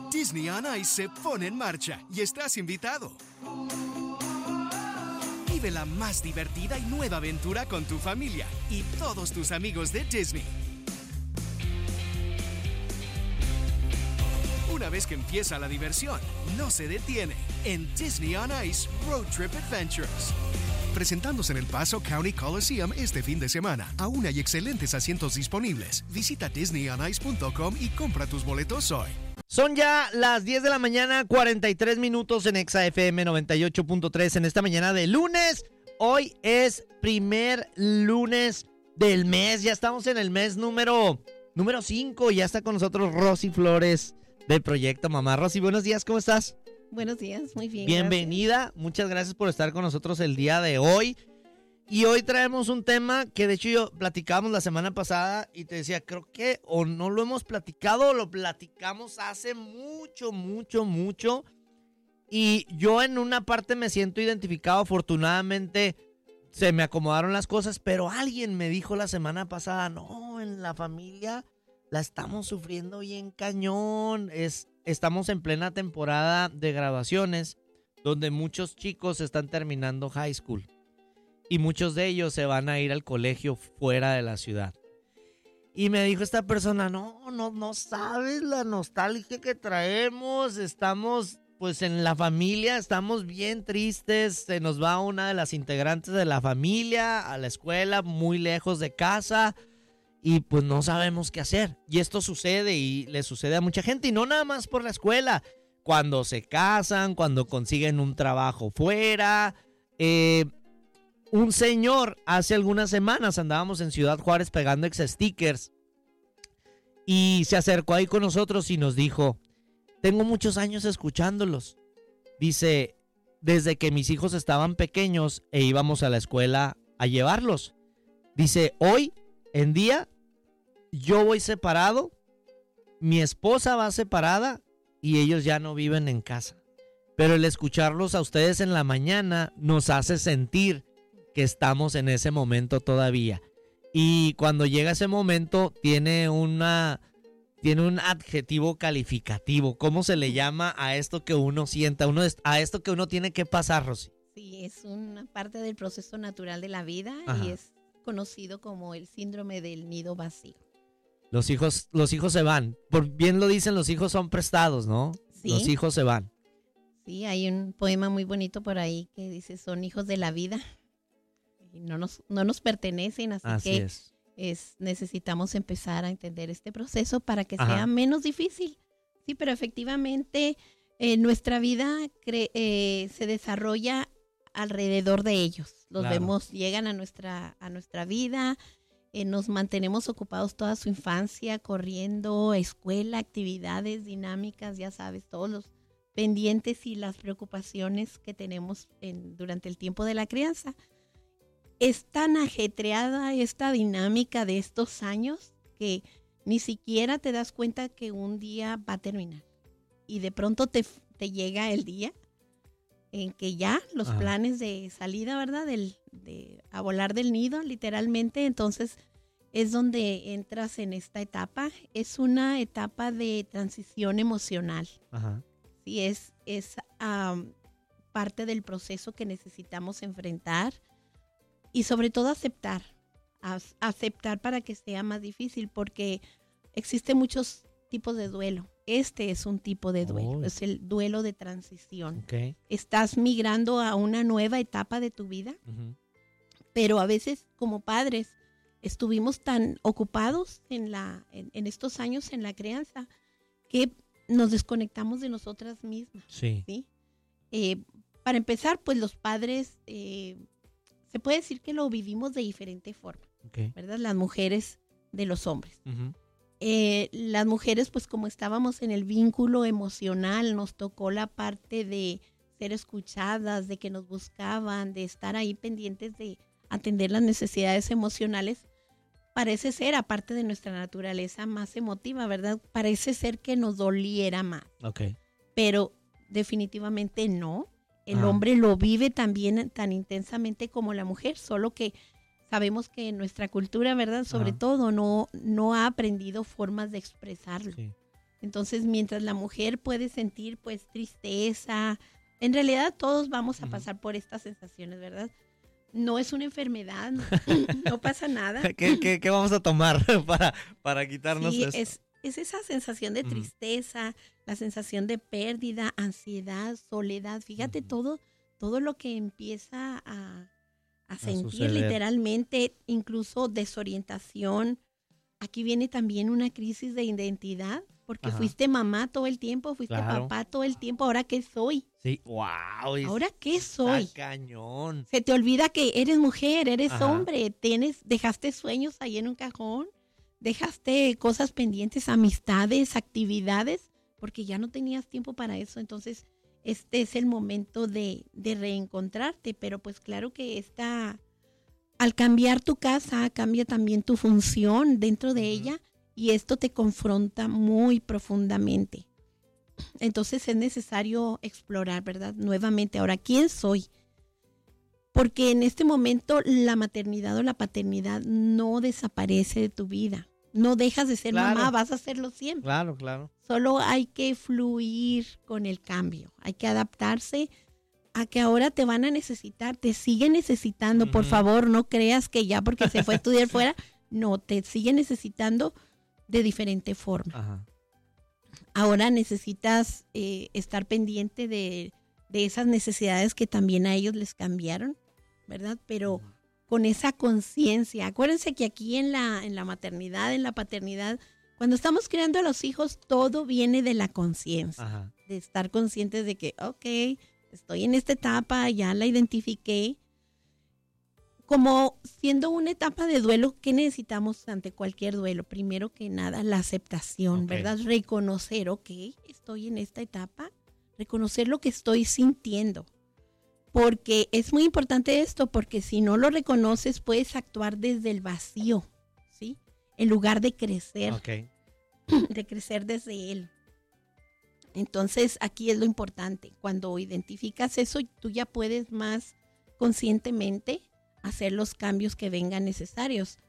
Disney on Ice se pone en marcha y estás invitado. Vive la más divertida y nueva aventura con tu familia y todos tus amigos de Disney. Una vez que empieza la diversión, no se detiene en Disney on Ice Road Trip Adventures. Presentándose en El Paso County Coliseum este fin de semana. Aún hay excelentes asientos disponibles. Visita disneyonice.com y compra tus boletos hoy. Son ya las 10 de la mañana, 43 minutos en Exa FM 98.3 en esta mañana de lunes. Hoy es primer lunes del mes. Ya estamos en el mes número 5. Ya está con nosotros Rosy Flores de Proyecto Mamá. Rosy, buenos días, ¿cómo estás? Buenos días, muy bien. Bienvenida, gracias. Muchas gracias por estar con nosotros el día de hoy. Y hoy traemos un tema que de hecho platicábamos la semana pasada y te decía, creo que o no lo hemos platicado o lo platicamos hace mucho. Y yo en una parte me siento identificado, afortunadamente se me acomodaron las cosas, pero alguien me dijo la semana pasada, no, en la familia la estamos sufriendo bien cañón, estamos en plena temporada de graduaciones donde muchos chicos están terminando high school. Y muchos de ellos se van a ir al colegio fuera de la ciudad. Y me dijo esta persona, no sabes la nostalgia que traemos. Estamos, pues en la familia, estamos bien tristes. Se nos va una de las integrantes de la familia a la escuela, muy lejos de casa. Y pues no sabemos qué hacer. Y esto sucede y le sucede a mucha gente. Y no nada más por la escuela. Cuando se casan, cuando consiguen un trabajo fuera. Un señor, hace algunas semanas andábamos en Ciudad Juárez pegando ex-stickers y se acercó ahí con nosotros y nos dijo, tengo muchos años escuchándolos. Dice, desde que mis hijos estaban pequeños e íbamos a la escuela a llevarlos. Dice, hoy en día yo voy separado, mi esposa va separada y ellos ya no viven en casa. Pero el escucharlos a ustedes en la mañana nos hace sentir que estamos en ese momento todavía. Y cuando llega ese momento tiene un adjetivo calificativo. ¿Cómo se le llama a esto que uno sienta? A esto que uno tiene que pasar, Rosy. Sí, es una parte del proceso natural de la vida. Ajá. Y es conocido como el síndrome del nido vacío. Los hijos se van. Por bien lo dicen, los hijos son prestados, ¿no? Sí. Los hijos se van. Sí, hay un poema muy bonito por ahí que dice, son hijos de la vida. Y no nos pertenecen, así que necesitamos empezar a entender este proceso para que sea menos difícil. Sí, pero efectivamente nuestra vida se desarrolla alrededor de ellos. Los Claro. vemos, llegan a nuestra vida, nos mantenemos ocupados toda su infancia, corriendo, escuela, actividades dinámicas, ya sabes, todos los pendientes y las preocupaciones que tenemos durante el tiempo de la crianza. Es tan ajetreada esta dinámica de estos años que ni siquiera te das cuenta que un día va a terminar. Y de pronto te llega el día en que ya los planes de salida, ¿verdad? A volar del nido, literalmente. Entonces es donde entras en esta etapa. Es una etapa de transición emocional. Ajá. Sí, es parte del proceso que necesitamos enfrentar. Y sobre todo aceptar para que sea más difícil, porque existen muchos tipos de duelo. Este es un tipo de duelo, es el duelo de transición. Okay. Estás migrando a una nueva etapa de tu vida, pero a veces como padres estuvimos tan ocupados en estos años en la crianza que nos desconectamos de nosotras mismas. Sí. ¿Sí? Para empezar, pues los padres... se puede decir que lo vivimos de diferente forma, ¿verdad? Las mujeres de los hombres. Las mujeres, pues como estábamos en el vínculo emocional, nos tocó la parte de ser escuchadas, de que nos buscaban, de estar ahí pendientes de atender las necesidades emocionales. Parece ser, aparte de nuestra naturaleza más emotiva, ¿verdad? Parece ser que nos doliera más. Pero definitivamente no. El hombre lo vive también tan intensamente como la mujer, solo que sabemos que nuestra cultura, ¿verdad? Sobre todo no ha aprendido formas de expresarlo. Sí. Entonces, mientras la mujer puede sentir pues tristeza, en realidad todos vamos a pasar por estas sensaciones, ¿verdad? No es una enfermedad, no pasa nada. ¿Qué vamos a tomar para quitarnos Sí, esto? es esa sensación de tristeza, la sensación de pérdida, ansiedad, soledad. Fíjate todo lo que empieza a sentir suceder. literalmente, incluso desorientación. Aquí viene también una crisis de identidad, porque fuiste mamá todo el tiempo, fuiste papá todo el tiempo. ¿Ahora qué soy? Sí, wow. ¿Ahora qué soy? Está cañón. Se te olvida que eres mujer, eres hombre, dejaste sueños ahí en un cajón, dejaste cosas pendientes, amistades, actividades, porque ya no tenías tiempo para eso. Entonces, este es el momento de reencontrarte, pero pues claro que al cambiar tu casa, cambia también tu función dentro de ella, y esto te confronta muy profundamente. Entonces es necesario explorar, ¿verdad? Nuevamente, ahora, ¿quién soy? Porque en este momento la maternidad o la paternidad no desaparece de tu vida. No dejas de ser mamá, vas a hacerlo siempre. Claro. Solo hay que fluir con el cambio. Hay que adaptarse a que ahora te van a necesitar, te siguen necesitando. Por favor, no creas que ya porque se fue a estudiar fuera, no, te siguen necesitando de diferente forma. Ahora necesitas estar pendiente de esas necesidades que también a ellos les cambiaron, ¿verdad? Pero con esa conciencia. Acuérdense que aquí en la maternidad, en la paternidad, cuando estamos criando a los hijos, todo viene de la conciencia. De estar conscientes de que, ok, estoy en esta etapa, ya la identifiqué. Como siendo una etapa de duelo, ¿qué necesitamos ante cualquier duelo? Primero que nada, la aceptación, ¿verdad? Reconocer, ok, estoy en esta etapa, reconocer lo que estoy sintiendo. Porque es muy importante esto, porque si no lo reconoces, puedes actuar desde el vacío, ¿sí? En lugar de crecer, de crecer desde él. Entonces, aquí es lo importante. Cuando identificas eso, tú ya puedes más conscientemente hacer los cambios que vengan necesarios.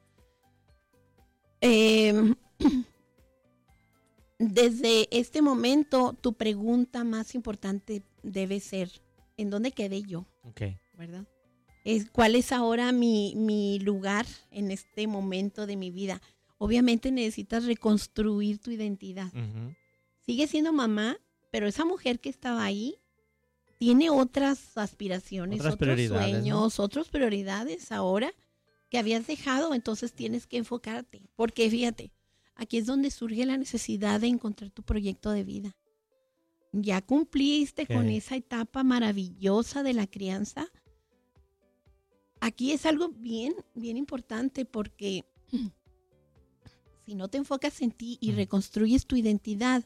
Desde este momento, tu pregunta más importante debe ser, ¿en dónde quedé yo? ¿Verdad? ¿Cuál es ahora mi lugar en este momento de mi vida? Obviamente necesitas reconstruir tu identidad. Sigue siendo mamá, pero esa mujer que estaba ahí tiene otras aspiraciones, otros sueños, ¿no? Otras prioridades ahora que habías dejado. Entonces tienes que enfocarte. Porque fíjate, aquí es donde surge la necesidad de encontrar tu proyecto de vida. Ya cumpliste con esa etapa maravillosa de la crianza. Aquí es algo bien, bien importante, porque si no te enfocas en ti y reconstruyes tu identidad,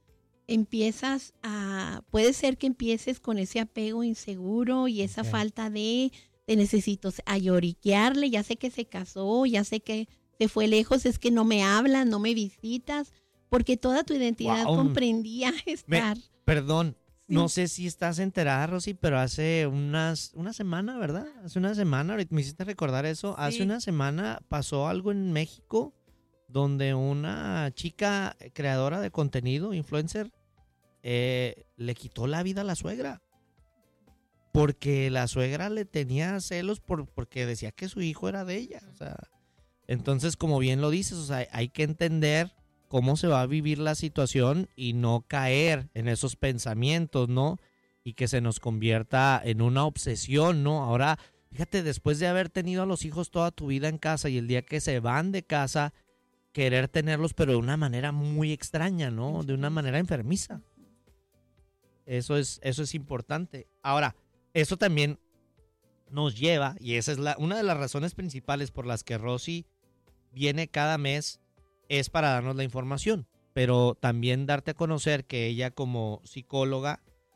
puede ser que empieces con ese apego inseguro y esa falta de te necesito a lloriquearle, ya sé que se casó, ya sé que se fue lejos, es que no me hablas, no me visitas, porque toda tu identidad comprendía estar. Perdón, no sé si estás enterada, Rosy, pero hace una semana, ¿verdad? Hace una semana, ahorita me hiciste recordar eso, hace una semana pasó algo en México donde una chica creadora de contenido, influencer, le quitó la vida a la suegra. Porque la suegra le tenía celos porque decía que su hijo era de ella. O sea, entonces, como bien lo dices, o sea, hay que entender cómo se va a vivir la situación y no caer en esos pensamientos, ¿no? Y que se nos convierta en una obsesión, ¿no? Ahora, fíjate, después de haber tenido a los hijos toda tu vida en casa y el día que se van de casa, querer tenerlos, pero de una manera muy extraña, ¿no? De una manera enfermiza. Eso es importante. Ahora, eso también nos lleva, y esa es una de las razones principales por las que Rosy viene cada mes, es para darnos la información, pero también darte a conocer que ella como psicóloga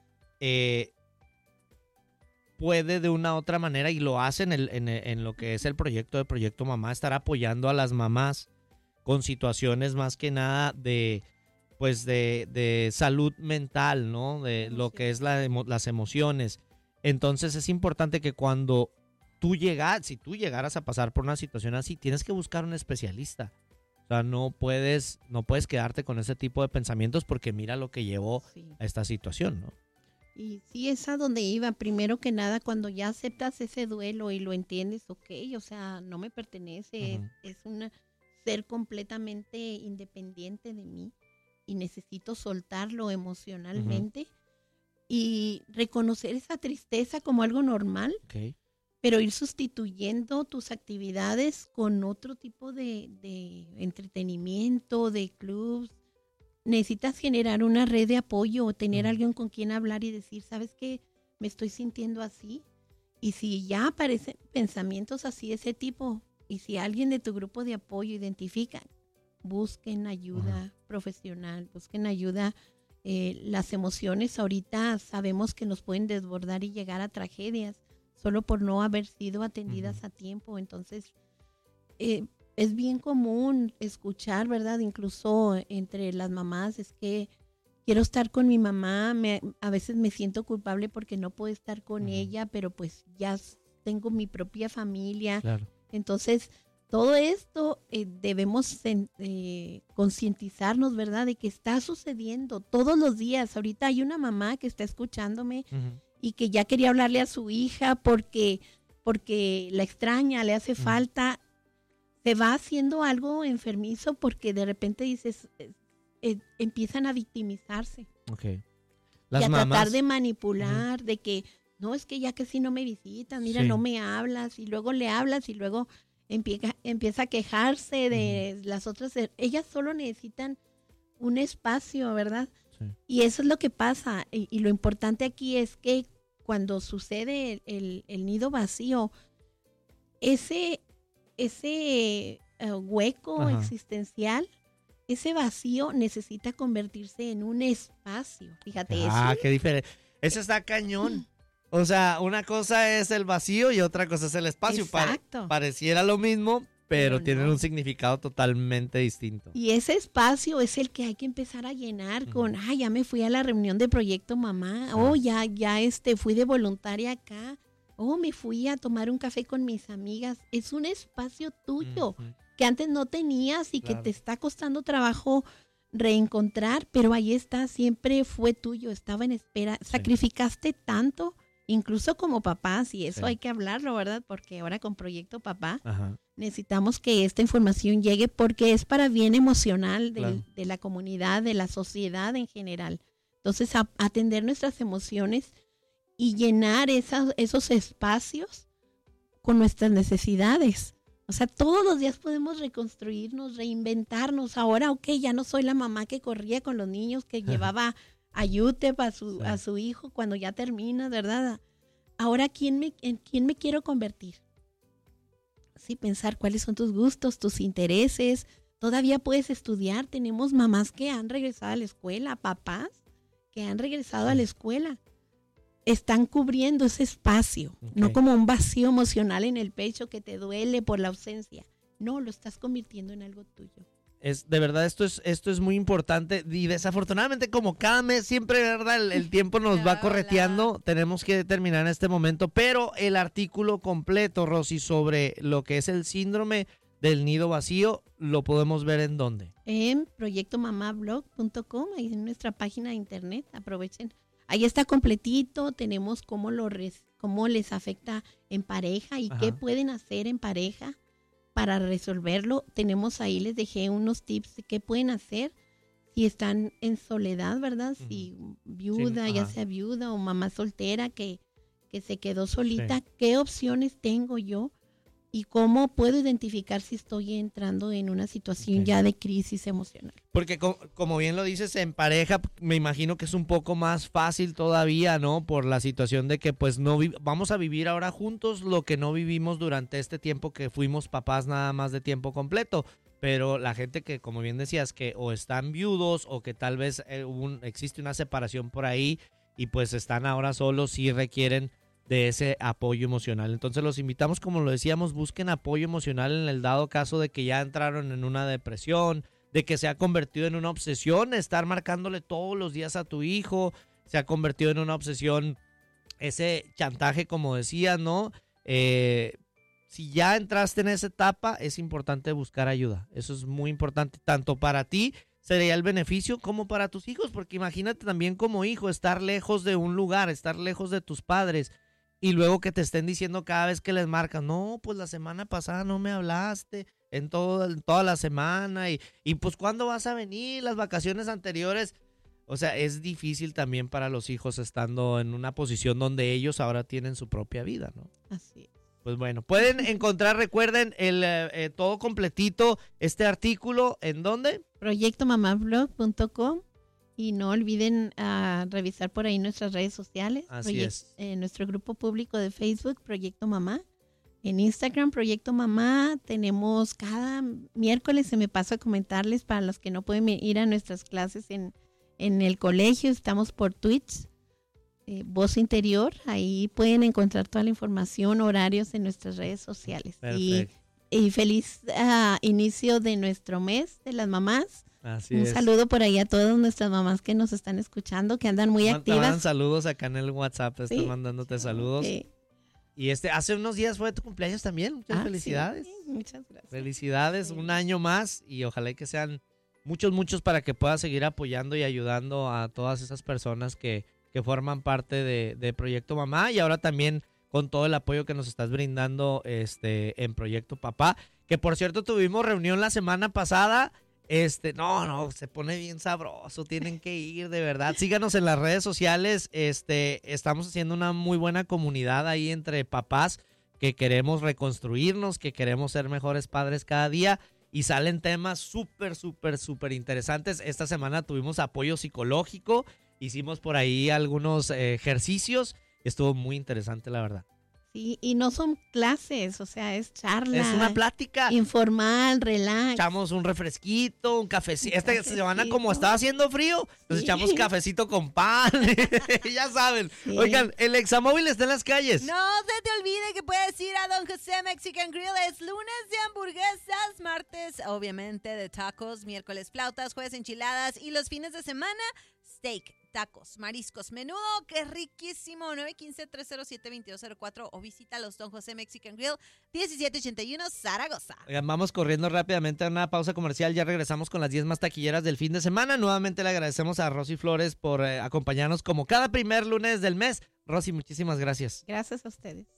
puede de una u otra manera, y lo hace en lo que es el proyecto de Proyecto Mamá, estar apoyando a las mamás con situaciones más que nada de salud mental, ¿no? De lo que es las emociones. Entonces es importante que si tú llegaras a pasar por una situación así, tienes que buscar un especialista. O sea, no puedes quedarte con ese tipo de pensamientos porque mira lo que llevó a esta situación, ¿no? Y sí, es a donde iba. Primero que nada, cuando ya aceptas ese duelo y lo entiendes, ok, o sea, no me pertenece, es un ser completamente independiente de mí y necesito soltarlo emocionalmente y reconocer esa tristeza como algo normal, pero ir sustituyendo tus actividades con otro tipo de entretenimiento, de clubs. Necesitas generar una red de apoyo o tener alguien con quien hablar y decir, ¿sabes qué? Me estoy sintiendo así. Y si ya aparecen pensamientos así de ese tipo, y si alguien de tu grupo de apoyo identifica, busquen ayuda profesional, busquen ayuda. Las emociones ahorita sabemos que nos pueden desbordar y llegar a tragedias solo por no haber sido atendidas a tiempo. Entonces, es bien común escuchar, ¿verdad? Incluso entre las mamás, es que quiero estar con mi mamá, a veces me siento culpable porque no puedo estar con ella, pero pues ya tengo mi propia familia. Claro. Entonces, todo esto debemos concientizarnos, ¿verdad? De que está sucediendo todos los días. Ahorita hay una mamá que está escuchándome y que ya quería hablarle a su hija porque la extraña, le hace falta. Se va haciendo algo enfermizo porque de repente dices, empiezan a victimizarse. Y a tratar de manipular, de que, no, es que ya que si no me visitas, mira, no me hablas, y luego le hablas y luego empieza a quejarse de las otras. Ellas solo necesitan un espacio, ¿verdad? Sí. Y eso es lo que pasa. Y lo importante aquí es que cuando sucede el nido vacío, ese hueco existencial, ese vacío necesita convertirse en un espacio. Fíjate eso. Qué diferente. Eso está cañón. O sea, una cosa es el vacío y otra cosa es el espacio. Exacto. Pareciera lo mismo, pero tienen un significado totalmente distinto. Y ese espacio es el que hay que empezar a llenar con, ya me fui a la reunión de Proyecto Mamá, ya fui de voluntaria acá, me fui a tomar un café con mis amigas. Es un espacio tuyo que antes no tenías y que te está costando trabajo reencontrar, pero ahí está, siempre fue tuyo, estaba en espera. Sacrificaste tanto, incluso como papás, y eso hay que hablarlo, ¿verdad? Porque ahora con Proyecto Papá necesitamos que esta información llegue porque es para bien emocional de la comunidad, de la sociedad en general. Entonces, atender nuestras emociones y llenar esos espacios con nuestras necesidades. O sea, todos los días podemos reconstruirnos, reinventarnos. Ahora, ya no soy la mamá que corría con los niños, que llevaba a UTEP a su hijo cuando ya termina, ¿verdad? Ahora, ¿en quién me quiero convertir? Sí, pensar cuáles son tus gustos, tus intereses. Todavía puedes estudiar. Tenemos mamás que han regresado a la escuela, papás que han regresado a la escuela. Están cubriendo ese espacio, no como un vacío emocional en el pecho que te duele por la ausencia. No, lo estás convirtiendo en algo tuyo. De verdad, esto es muy importante y desafortunadamente como cada mes siempre, ¿verdad? El tiempo nos va correteando, tenemos que terminar en este momento, pero el artículo completo, Rosy, sobre lo que es el síndrome del nido vacío, ¿lo podemos ver en dónde? En proyectomamablog.com, ahí en nuestra página de internet, aprovechen. Ahí está completito, tenemos cómo les afecta en pareja y qué pueden hacer en pareja para resolverlo. Tenemos ahí, les dejé unos tips de qué pueden hacer si están en soledad, ¿verdad? Si viuda, ya sea viuda o mamá soltera que se quedó solita, ¿qué opciones tengo yo? Y cómo puedo identificar si estoy entrando en una situación ya de crisis emocional. Porque como bien lo dices, en pareja me imagino que es un poco más fácil todavía, ¿no? Por la situación de que pues no vamos a vivir ahora juntos lo que no vivimos durante este tiempo que fuimos papás nada más de tiempo completo. Pero la gente que, como bien decías, que o están viudos o que tal vez existe una separación por ahí y pues están ahora solos, sí requieren de ese apoyo emocional. Entonces los invitamos, como lo decíamos, busquen apoyo emocional en el dado caso de que ya entraron en una depresión, de que se ha convertido en una obsesión estar marcándole todos los días a tu hijo, se ha convertido en una obsesión ese chantaje, como decías, ¿no? si ya entraste en esa etapa, es importante buscar ayuda. Eso es muy importante, tanto para ti, sería el beneficio, como para tus hijos, porque imagínate también como hijo, estar lejos de un lugar, estar lejos de tus padres, y luego que te estén diciendo cada vez que les marcas, no, pues la semana pasada no me hablaste, en toda la semana, y pues ¿cuándo vas a venir? Las vacaciones anteriores. O sea, es difícil también para los hijos estando en una posición donde ellos ahora tienen su propia vida, ¿no? Así es. Pues bueno, pueden encontrar, recuerden, el todo completito, este artículo, ¿en dónde? proyectomamablog.com, y no olviden revisar por ahí nuestras redes sociales. Así es. Nuestro grupo público de Facebook, Proyecto Mamá. En Instagram, Proyecto Mamá. Tenemos cada miércoles, se me pasa a comentarles, para los que no pueden ir a nuestras clases en el colegio, estamos por Twitch, Voz Interior. Ahí pueden encontrar toda la información, horarios en nuestras redes sociales. Y feliz inicio de nuestro mes de las mamás. Así Un es. saludo por ahí a todas nuestras mamás que nos están escuchando, que andan muy Te activas. mandan saludos acá en el WhatsApp, están Sí. mandándote saludos. Sí. Y hace unos días fue tu cumpleaños también, muchas felicidades. Sí, muchas gracias. Felicidades, Sí. un año más, y ojalá que sean muchos para que puedas seguir apoyando y ayudando a todas esas personas que forman parte de Proyecto Mamá, y ahora también con todo el apoyo que nos estás brindando en Proyecto Papá, que por cierto tuvimos reunión la semana pasada. No, se pone bien sabroso, tienen que ir, de verdad. Síganos en las redes sociales, estamos haciendo una muy buena comunidad ahí entre papás que queremos reconstruirnos, que queremos ser mejores padres cada día, y salen temas súper interesantes. Esta semana tuvimos apoyo psicológico, hicimos por ahí algunos ejercicios, estuvo muy interesante, la verdad. Sí, y no son clases, o sea, es charla. Es una plática. Informal, relax. Echamos un refresquito, un cafecito. Esta semana, como estaba haciendo frío, nos echamos cafecito con pan. Ya saben. Sí. Oigan, el Examóvil está en las calles. No se te olvide que puedes ir a Don José Mexican Grill. Es lunes de hamburguesas, martes obviamente de tacos, miércoles flautas, jueves enchiladas, y los fines de semana steak, tacos, mariscos, menudo, que es riquísimo. 915-307-2204 o visita los Don José Mexican Grill, 1781 Zaragoza. Oigan, vamos corriendo rápidamente a una pausa comercial. Ya regresamos con las 10 más taquilleras del fin de semana. Nuevamente le agradecemos a Rosy Flores por acompañarnos como cada primer lunes del mes. Rosy, muchísimas gracias. Gracias a ustedes.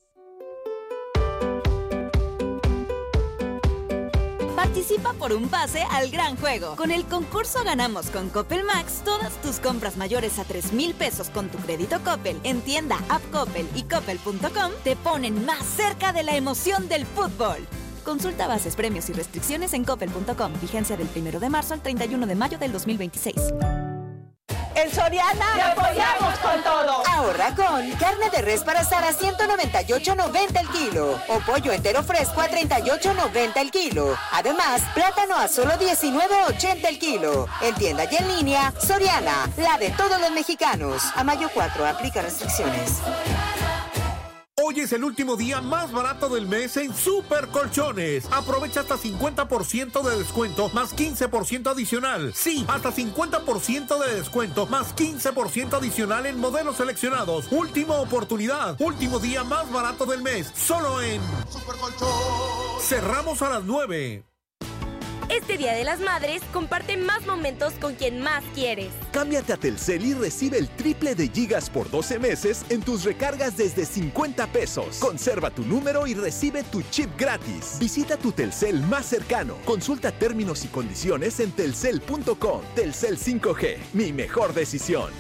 Participa por un pase al gran juego. Con el concurso Ganamos con Coppel Max, todas tus compras mayores a 3,000 pesos con tu crédito Coppel en tienda, app Coppel y coppel.com te ponen más cerca de la emoción del fútbol. Consulta bases, premios y restricciones en coppel.com. Vigencia del 1 de marzo al 31 de mayo del 2026. En Soriana te apoyamos con todo. Ahorra con carne de res para asar a $198.90 el kilo o pollo entero fresco a $38.90 el kilo. Además, plátano a solo $19.80 el kilo. En tienda y en línea, Soriana, la de todos los mexicanos. A mayo 4, aplica restricciones. Hoy es el último día más barato del mes en Super Colchones. Aprovecha hasta 50% de descuento más 15% adicional. Sí, hasta 50% de descuento más 15% adicional en modelos seleccionados. Última oportunidad, último día más barato del mes. Solo en Super Colchón. Cerramos a las 9. Este Día de las Madres, comparte más momentos con quien más quieres. Cámbiate a Telcel y recibe el triple de gigas por 12 meses en tus recargas desde 50 pesos. Conserva tu número y recibe tu chip gratis. Visita tu Telcel más cercano. Consulta términos y condiciones en telcel.com. Telcel 5G, mi mejor decisión.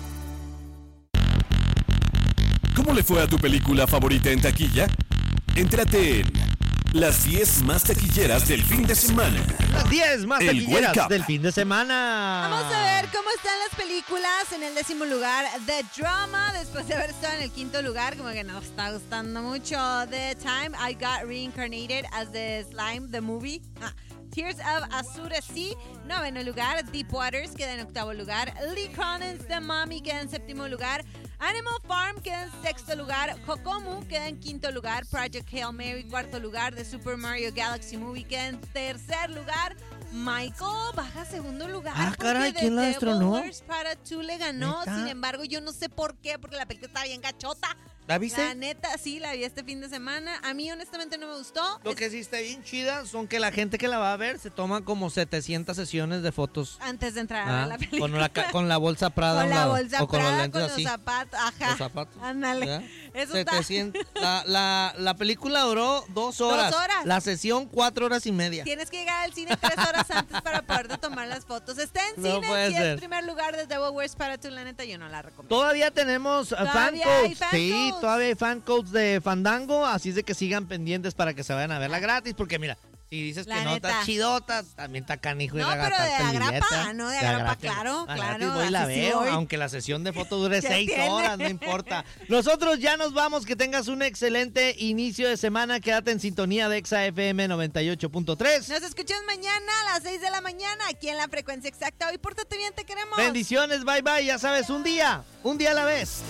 ¿Cómo le fue a tu película favorita en taquilla? Entrate en las 10 más taquilleras del fin de semana. Las 10 más El taquilleras World Cup. del fin de semana. Vamos a ver cómo están las películas. En el 10º lugar, The Drama, después de haber estado en el 5º lugar, como que nos está gustando mucho. The Time I Got Reincarnated as the Slime, the movie. Tears of Azure Sea, 9º lugar. Deep Waters queda en 8º lugar. Lee Cronen's The Mommy queda en 7º lugar. Animal Farm queda en 6º lugar. Kokomu queda en 5º lugar. Project Hail Mary, 4º lugar. The Super Mario Galaxy Movie queda en 3er lugar. Michael baja a 2º lugar. Caray, porque ¿quién la The destronó? Devil Wears Prada 2 le ganó. ¿Neta? Sin embargo, yo no sé por qué, porque la película está bien gachota. ¿La viste? La neta, sí, la vi este fin de semana. A mí, honestamente, no me gustó. Lo que sí está bien chida son que la gente que la va a ver se toma como 700 sesiones de fotos. Antes de entrar a ver la película. Con la bolsa Prada. Con la bolsa o con Prada, los lentes con así. los zapatos. Ajá. Los zapatos. Ándale. Eso 700. La película duró 2 horas. 2 horas. La sesión 4 horas y media. Tienes que llegar al cine 3 horas antes para poderte tomar las fotos. Está en No cine, puede si ser. es primer lugar de Devil Wears Prada 2, la neta, yo no la recomiendo. Todavía tenemos fan Todavía codes. hay fan Sí, codes. todavía hay fan codes de Fandango, así es de que sigan pendientes para que se vayan a verla gratis, porque mira, si dices La que no neta. está chidota, también está canijo y No, pero de regatarte el agrapa, billete. no de agrapa, claro, A claro, gratis voy y la así sí veo, voy. aunque la sesión de foto dure ¿Qué 6 tiene? horas, no importa. Nosotros ya nos vamos, que tengas un excelente inicio de semana, quédate en sintonía de Exa FM 98.3. Nos escuchamos mañana a las 6 de la mañana aquí en la frecuencia exacta. Hoy pórtate bien, te queremos. Bendiciones, bye bye, ya sabes, un día a la vez.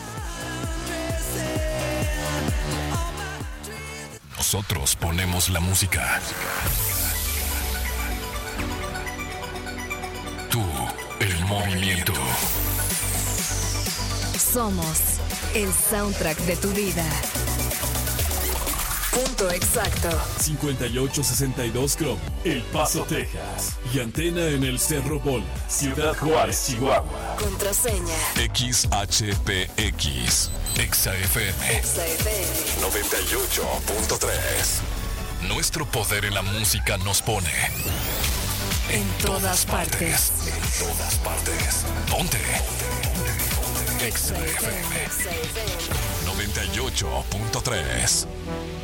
Nosotros ponemos la música. Tú, el movimiento. Somos el soundtrack de tu vida. Punto exacto. 5862 Chrome, El Paso, Texas. Y antena en el Cerro Bola, Ciudad Juárez, Chihuahua. Contraseña. XHPX. Exa FM. Exa FM. 98.3. Nuestro poder en la música nos pone En todas partes. En todas partes. Ponte. Exa FM. 98.3.